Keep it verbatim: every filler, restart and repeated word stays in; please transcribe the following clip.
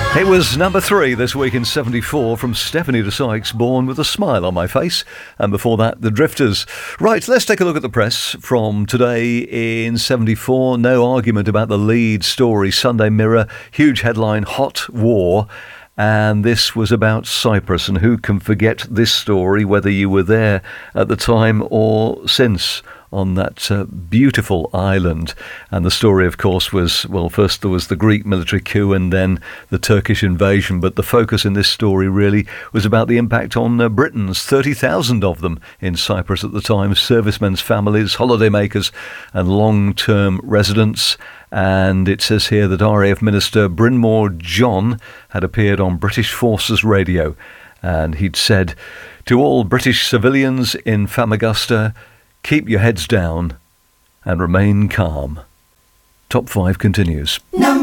It was number three this week in seventy-four from Stephanie de Sykes, Born with a Smile on My Face. And before that, The Drifters. Right, let's take a look at the press from today in seventy-four. No argument about the lead story. Sunday Mirror, huge headline, Hot War. And this was about Cyprus. And who can forget this story, whether you were there at the time or since, on that uh, beautiful island. And the story, of course, was, well, first there was the Greek military coup and then the Turkish invasion. But the focus in this story really was about the impact on uh, Britons, thirty thousand of them in Cyprus at the time, servicemen's families, holidaymakers and long-term residents. And it says here that R A F Minister Brynmore John had appeared on British Forces Radio. And he'd said to all British civilians in Famagusta, keep your heads down and remain calm. Top five continues.